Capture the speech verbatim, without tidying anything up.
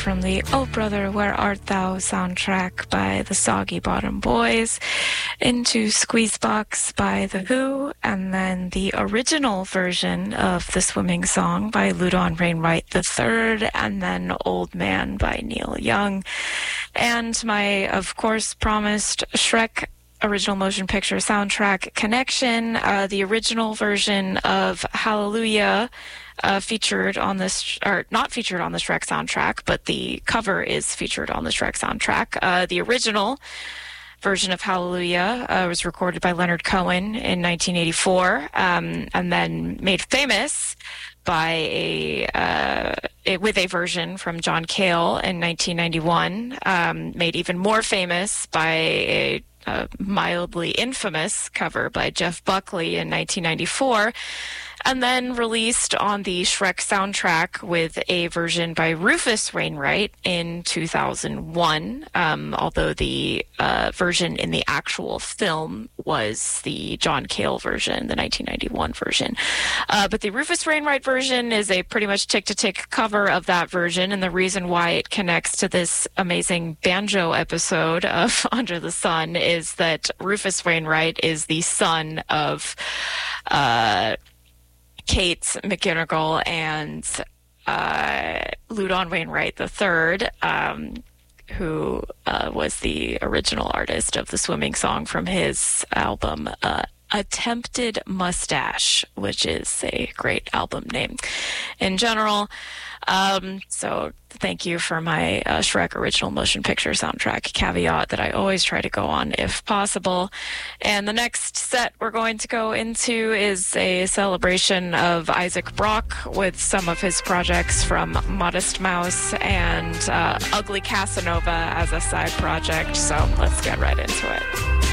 from the Oh Brother, Where Art Thou soundtrack by the Soggy Bottom Boys, into Squeezebox by The Who, and then the original version of the swimming song by Loudon Wainwright the third, and then Old Man by Neil Young. And my, of course, promised Shrek original motion picture soundtrack connection, uh, the original version of Hallelujah, uh, featured on this, or not featured on the Shrek soundtrack, but the cover is featured on the Shrek soundtrack. Uh, the original version of Hallelujah uh, was recorded by Leonard Cohen in nineteen eighty-four, um, and then made famous by a, uh, it, with a version from John Cale in nineteen ninety-one, um, made even more famous by a a mildly infamous cover by Jeff Buckley in nineteen ninety-four, and then released on the Shrek soundtrack with a version by Rufus Wainwright in two thousand one, um, although the uh, version in the actual film was the John Cale version, the nineteen ninety-one version. Uh, but the Rufus Wainwright version is a pretty much tick-to-tick cover of that version, and the reason why it connects to this amazing banjo episode of Under the Sun is that Rufus Wainwright is the son of uh, Kate McGinnigal and uh, Loudon Wainwright the third, um, who uh, was the original artist of the swimming song from his album uh, Attempted Mustache, which is a great album name in general. Um, so thank you for my uh, Shrek original motion picture soundtrack caveat that I always try to go on if possible. And the next set we're going to go into is a celebration of Isaac Brock with some of his projects from Modest Mouse and uh, Ugly Casanova as a side project. So let's get right into it.